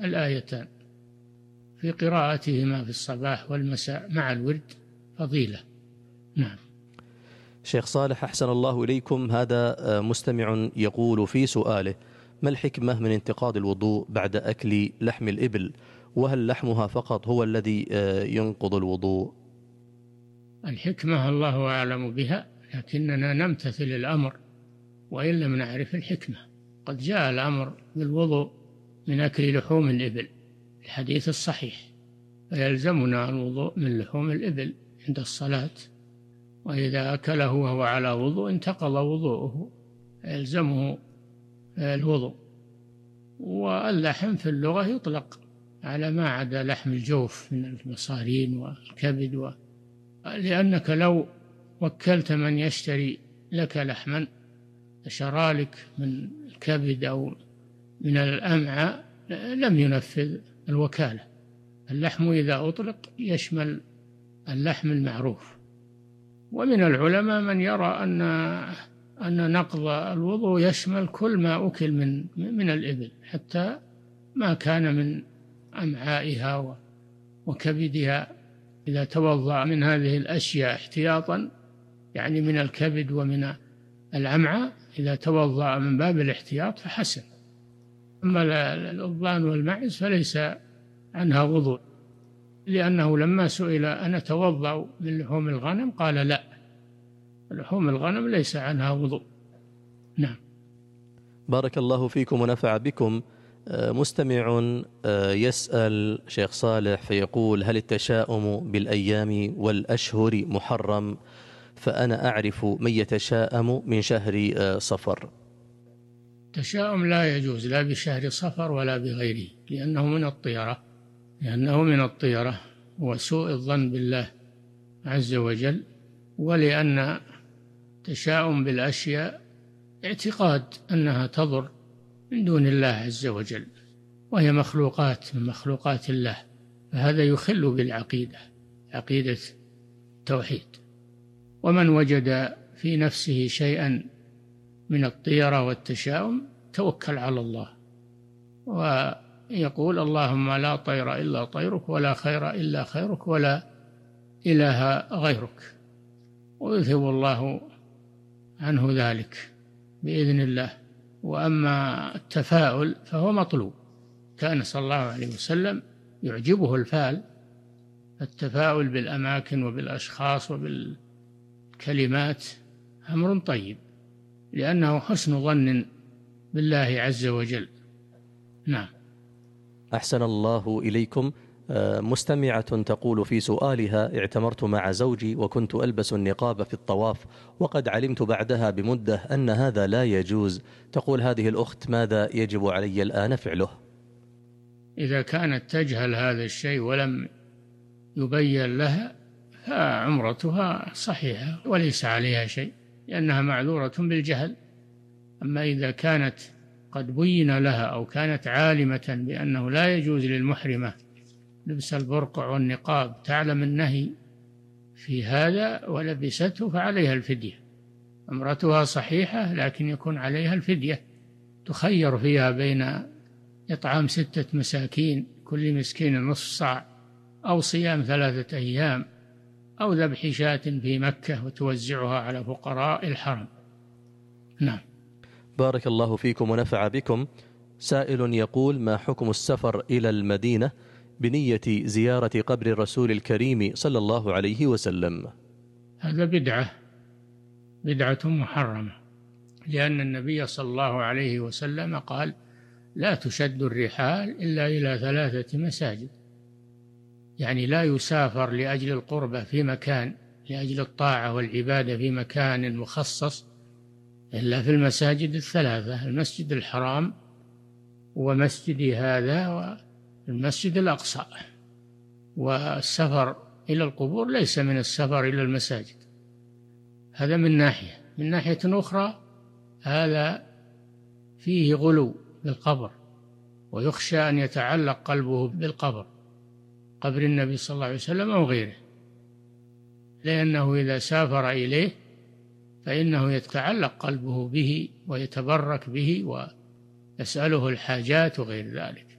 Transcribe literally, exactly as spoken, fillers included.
الآيتان في قراءتهما في الصباح والمساء مع الورد فضيلة. نعم. شيخ صالح أحسن الله إليكم، هذا مستمع يقول في سؤاله: ما الحكمة من انتقاد الوضوء بعد أكل لحم الإبل؟ وهل لحمها فقط هو الذي ينقض الوضوء؟ الحكمة الله أعلم بها، لكننا نمتثل الأمر وإن لم نعرف الحكمة. قد جاء الأمر بالوضوء من أكل لحوم الإبل، الحديث الصحيح، فيلزمنا الوضوء من لحوم الإبل عند الصلاة، وإذا أكله وهو على وضوء انتقض وضوءه، يلزمه الوضوء. واللحم في اللغة يطلق على ما عدا لحم الجوف من المصارين والكبد و... لأنك لو وكلت من يشتري لك لحما شرى لك من الكبد أو من الأمعاء لم ينفذ الوكالة. اللحم إذا أطلق يشمل اللحم المعروف. ومن العلماء من يرى أن أن نقض الوضوء يشمل كل ما أكل من من الإبل، حتى ما كان من أمعائها وكبدها، إذا توضأ من هذه الأشياء احتياطا، يعني من الكبد ومن الأمعاء، إذا توضأ من باب الاحتياط فحسن. أما الأضبان والمعز فليس عنها وضوء، لأنه لما سئل أنا أتوضأ من لحوم الغنم قال لا، لحوم الغنم ليس عنها وضوء. نعم. بارك الله فيكم ونفع بكم. مستمع يسأل شيخ صالح فيقول: هل التشاؤم بالأيام والأشهر محرم؟ فأنا أعرف من يتشاءم من شهر صفر. التشاؤم لا يجوز، لا بشهر صفر ولا بغيره، لأنه من الطيرة، لأنه من الطيرة وسوء الظن بالله عز وجل. ولأن التشاؤم بالأشياء اعتقاد أنها تضر من دون الله عز وجل، وهي مخلوقات من مخلوقات الله، فهذا يخل بالعقيدة، عقيدة التوحيد. ومن وجد في نفسه شيئا من الطيرة والتشاؤم توكل على الله ويقول: اللهم لا طير إلا طيرك، ولا خير إلا خيرك، ولا إله غيرك، ويذهب الله عنه ذلك بإذن الله. وأما التفاؤل فهو مطلوب، كان صلى الله عليه وسلم يعجبه الفال، التفاؤل بالأماكن وبالأشخاص وبالكلمات أمر طيب، لأنه حسن ظن بالله عز وجل. نعم. أحسن الله إليكم. مستمعة تقول في سؤالها: اعتمرت مع زوجي وكنت ألبس النقاب في الطواف، وقد علمت بعدها بمدة أن هذا لا يجوز. تقول هذه الأخت: ماذا يجب علي الآن فعله؟ إذا كانت تجهل هذا الشيء ولم يبين لها فعمرتها صحيحة وليس عليها شيء، لأنها معذورة بالجهل. أما إذا كانت قد بين لها أو كانت عالمة بأنه لا يجوز للمحرمة لبس البرقع والنقاب، تعلم النهي في هذا ولبسته، فعليها الفدية. عمرتها صحيحة لكن يكون عليها الفدية، تخير فيها بين إطعام ستة مساكين كل مسكين نصف صاع، أو صيام ثلاثة أيام، أو ذبح شاة في مكة وتوزعها على فقراء الحرم. نعم. بارك الله فيكم ونفع بكم. سائل يقول: ما حكم السفر إلى المدينة بنية زيارة قبر الرسول الكريم صلى الله عليه وسلم؟ هذا بدعة، بدعة محرمة، لأن النبي صلى الله عليه وسلم قال: لا تشد الرحال إلا إلى ثلاثة مساجد، يعني لا يسافر لأجل القربة في مكان، لأجل الطاعة والعبادة في مكان مخصص، إلا في المساجد الثلاثة: المسجد الحرام ومسجدي هذا والمسجد الأقصى. والسفر إلى القبور ليس من السفر إلى المساجد، هذا من ناحية. من ناحية أخرى هذا فيه غلو بالقبر، ويخشى أن يتعلق قلبه بالقبر، قبر النبي صلى الله عليه وسلم أو غيره، لأنه إذا سافر إليه فإنه يتعلق قلبه به ويتبرك به ويسأله الحاجات وغير ذلك.